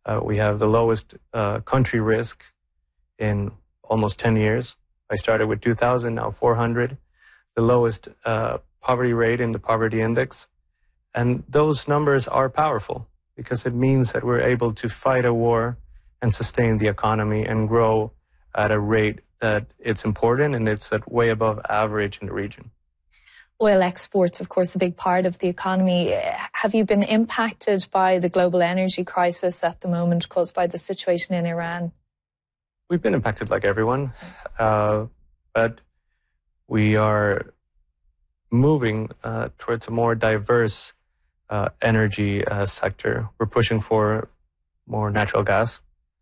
We have the lowest country risk in almost 10 years. I started with 2,000, now 400. The lowest poverty rate in the poverty index. And those numbers are powerful because it means that we're able to fight a war and sustain the economy and grow at a rate that it's important, and it's at way above average in the region. Oil exports, of course, a big part of the economy. Have you been impacted by the global energy crisis at the moment caused by the situation in Iran? We've been impacted like everyone, but we are moving towards a more diverse energy sector. We're pushing for more natural gas.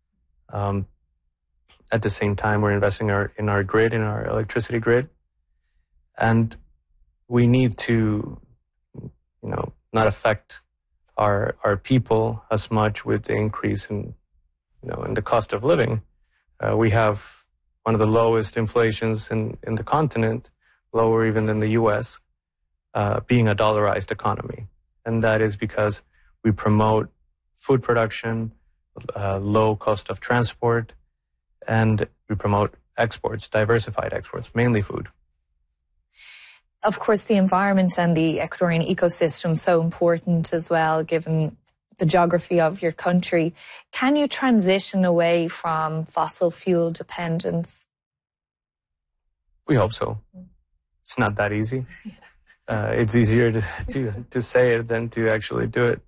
At the same time, we're investing in our grid, in our electricity grid. And we need to, not affect our people as much with the increase in the cost of living. We have one of the lowest inflations in the continent, lower even than the U.S., being a dollarized economy. And that is because we promote food production, low cost of transport, and we promote exports, diversified exports, mainly food. Of course, the environment and the Ecuadorian ecosystem so important as well, given the geography of your country. Can you transition away from fossil fuel dependence? We hope so. It's not that easy. It's easier to say it than to actually do it.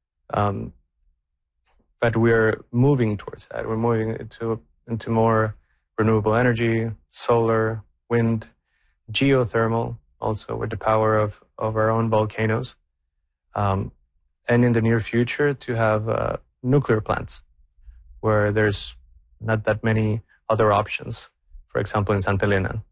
But we're moving towards that. We're moving into more renewable energy, solar, wind, geothermal, also with the power of our own volcanoes. And in the near future to have nuclear plants where there's not that many other options, for example, in Santa Elena.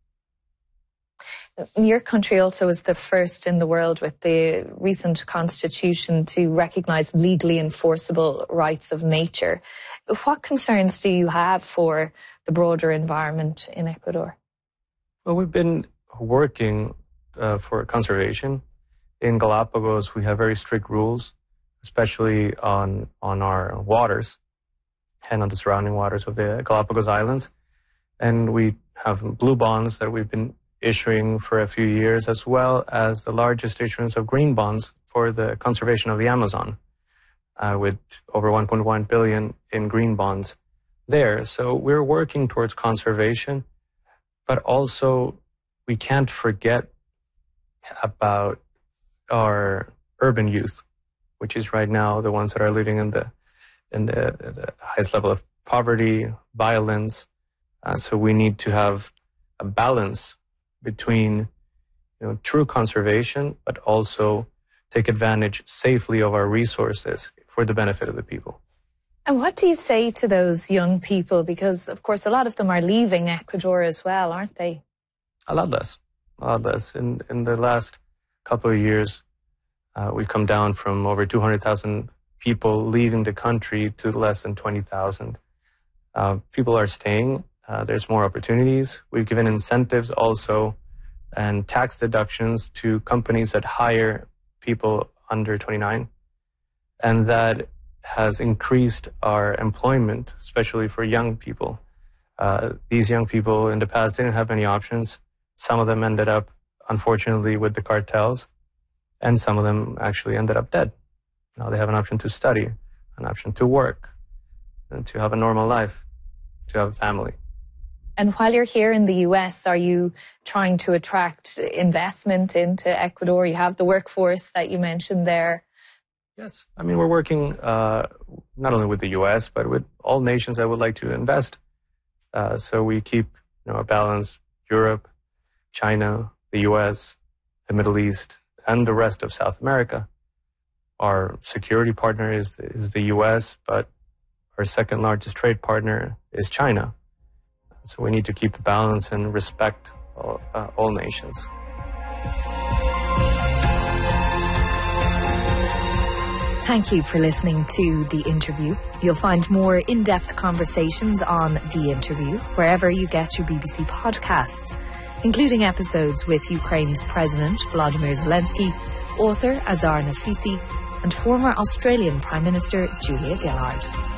Your country also is the first in the world with the recent constitution to recognize legally enforceable rights of nature. What concerns do you have for the broader environment in Ecuador? Well, we've been working for conservation. In Galapagos, we have very strict rules, especially on our waters and on the surrounding waters of the Galapagos Islands. And we have blue bonds that we've been issuing for a few years, as well as the largest issuance of green bonds for the conservation of the Amazon, with over 1.1 billion in green bonds there. So we're working towards conservation, but also we can't forget about our urban youth, which is right now the ones that are living in the highest level of poverty, violence. So we need to have a balance between true conservation, but also take advantage safely of our resources for the benefit of the people. And what do you say to those young people? Because, of course, a lot of them are leaving Ecuador as well, aren't they? A lot less. In the last couple of years, we've come down from over 200,000 people leaving the country to less than 20,000. People are staying. There's more opportunities. We've given incentives also and tax deductions to companies that hire people under 29. And that has increased our employment, especially for young people. These young people in the past didn't have many options. Some of them ended up, unfortunately, with the cartels, and some of them actually ended up dead. Now they have an option to study, an option to work, and to have a normal life, to have a family. And while you're here in the US, are you trying to attract investment into Ecuador? You have the workforce that you mentioned there. Yes. I mean, we're working not only with the US, but with all nations that would like to invest. So we keep a balance. Europe, China, the US, the Middle East, and the rest of South America. Our security partner is the US, but our second largest trade partner is China. So we need to keep the balance and respect all nations. Thank you for listening to The Interview. You'll find more in-depth conversations on The Interview wherever you get your BBC podcasts, including episodes with Ukraine's President Volodymyr Zelensky, author Azar Nafisi, and former Australian Prime Minister Julia Gillard.